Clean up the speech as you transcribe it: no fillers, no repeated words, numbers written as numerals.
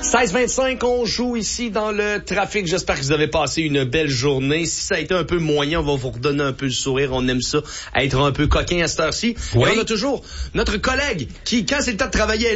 16h25, on joue ici dans le trafic. J'espère que vous avez passé une belle journée. Si ça a été un peu moyen, on va vous redonner un peu le sourire. On aime ça, être un peu coquin à cette heure-ci. Oui. Et on a toujours notre collègue qui, quand c'est le temps de travailler,